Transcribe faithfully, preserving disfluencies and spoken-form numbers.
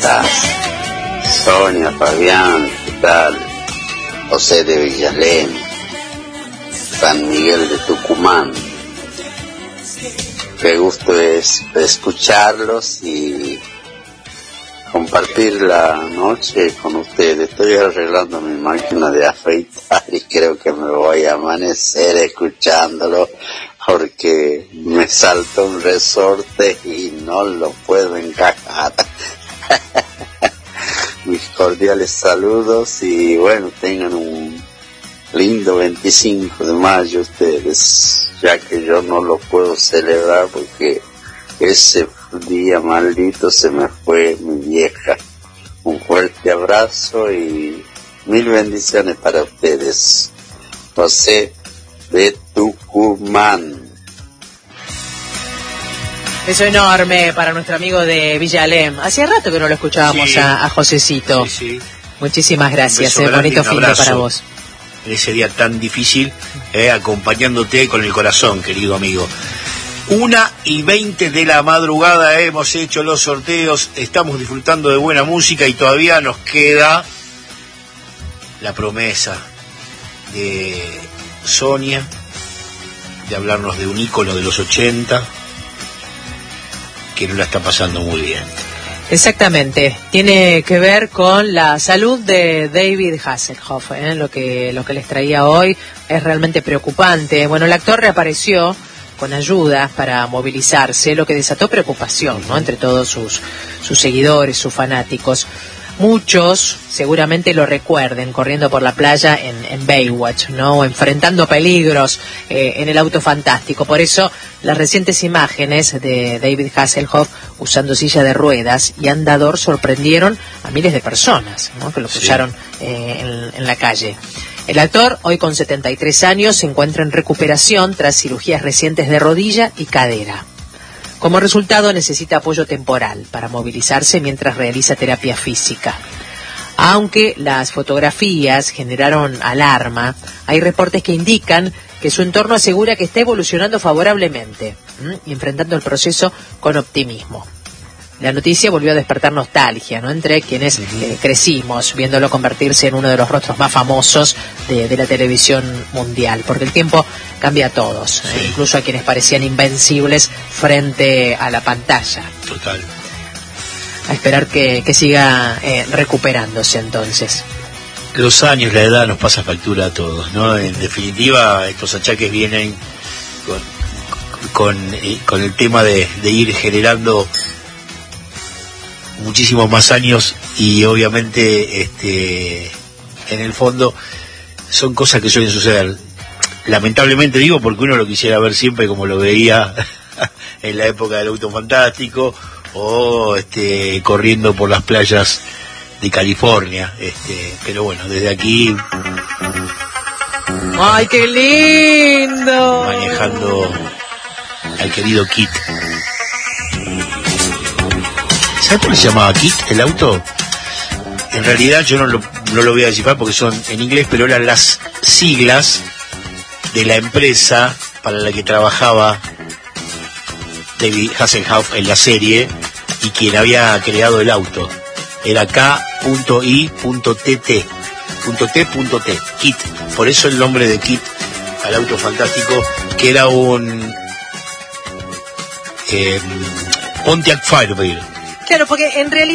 estás? Sonia, Fabián, ¿qué tal? José de Villalén, San Miguel de Tucumán. Qué gusto es escucharlos y compartir la noche con ustedes. Estoy arreglando mi máquina de afeitar y creo que me voy a amanecer escuchándolo porque me saltó un resorte y no lo puedo encajar. Mis cordiales saludos y bueno, tengan un lindo veinticinco de mayo ustedes, ya que yo no lo puedo celebrar porque ese día maldito se me fue mi vieja. Un fuerte abrazo y mil bendiciones para ustedes. José de Tucumán. Beso enorme para nuestro amigo de Villalem. Hacía rato que no lo escuchábamos sí, a, a Josecito. Sí, sí. Muchísimas gracias, eh, bonito fin de para vos. En ese día tan difícil, eh, acompañándote con el corazón, querido amigo. Una y veinte de la madrugada, eh, hemos hecho los sorteos, estamos disfrutando de buena música y todavía nos queda la promesa de Sonia, de hablarnos de un ícono de los ochenta, que no la está pasando muy bien. Exactamente, tiene que ver con la salud de David Hasselhoff, ¿eh? Lo que, lo que les traía hoy es realmente preocupante. Bueno, el actor reapareció con ayuda para movilizarse, lo que desató preocupación, ¿no?, entre todos sus, sus seguidores, sus fanáticos. Muchos seguramente lo recuerden corriendo por la playa en, en Baywatch, ¿no?, enfrentando peligros eh, en el auto fantástico. Por eso las recientes imágenes de David Hasselhoff usando silla de ruedas y andador sorprendieron a miles de personas, ¿no?, que lo cruzaron sí. eh, en, en la calle. El actor, hoy con setenta y tres años, se encuentra en recuperación tras cirugías recientes de rodilla y cadera. Como resultado, necesita apoyo temporal para movilizarse mientras realiza terapia física. Aunque las fotografías generaron alarma, hay reportes que indican que su entorno asegura que está evolucionando favorablemente ¿m? y enfrentando el proceso con optimismo. La noticia volvió a despertar nostalgia, ¿no?, entre quienes eh, crecimos viéndolo convertirse en uno de los rostros más famosos de, de la televisión mundial, porque el tiempo cambia a todos, sí. eh, incluso a quienes parecían invencibles frente a la pantalla. Total. A esperar que, que siga eh, recuperándose entonces. Los años, la edad nos pasa factura a todos, ¿no? En definitiva, estos achaques vienen con, con, eh, con el tema de, de ir generando muchísimos más años y obviamente este en el fondo son cosas que suelen suceder, lamentablemente digo, porque uno lo quisiera ver siempre como lo veía en la época del auto fantástico o este corriendo por las playas de California, este pero bueno, desde aquí ¡ay, qué lindo! Manejando al querido Kit. ¿Sabes por qué se llamaba Kit el auto? En realidad yo no lo, no lo voy a descifrar porque son en inglés, pero eran las siglas de la empresa para la que trabajaba David Hasselhoff en la serie y quien había creado el auto. Era K I T T T, Kit. Por eso el nombre de Kit al auto fantástico, que era un eh, Pontiac Firebird. Claro, porque en realidad